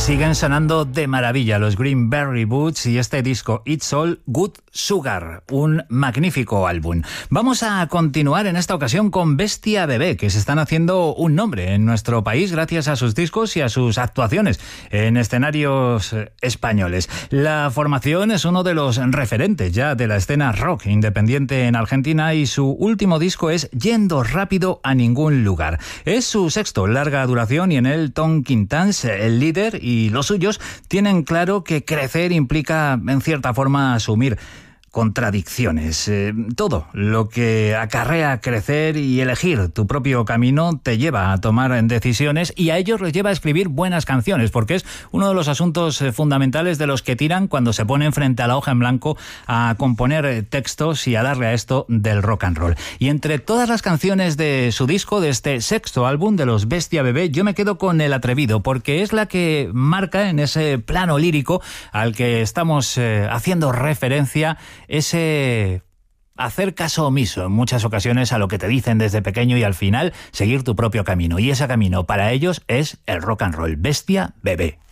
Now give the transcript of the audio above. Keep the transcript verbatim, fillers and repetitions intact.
Siguen sonando de maravilla los Greenberry Boots y este disco It's All Good Sugar, un magnífico álbum. Vamos a continuar en esta ocasión con Bestia Bebé, que se están haciendo un nombre en nuestro país gracias a sus discos y a sus actuaciones en escenarios españoles. La formación es uno de los referentes ya de la escena rock independiente en Argentina y su último disco es Yendo Rápido a Ningún Lugar. Es su sexto larga duración y en él Tom Quintans, el líder, y los suyos tienen claro que crecer implica en cierta forma asumir contradicciones. Eh, todo lo que acarrea crecer y elegir tu propio camino te lleva a tomar decisiones y a ellos los lleva a escribir buenas canciones, porque es uno de los asuntos eh, fundamentales de los que tiran cuando se ponen frente a la hoja en blanco a componer eh, textos y a darle a esto del rock and roll. Y entre todas las canciones de su disco, de este sexto álbum de los Bestia Bebé, yo me quedo con El Atrevido, porque es la que marca en ese plano lírico al que estamos eh, haciendo referencia, ese hacer caso omiso en muchas ocasiones a lo que te dicen desde pequeño y al final seguir tu propio camino. Y ese camino para ellos es el rock and roll. Bestia Bebé.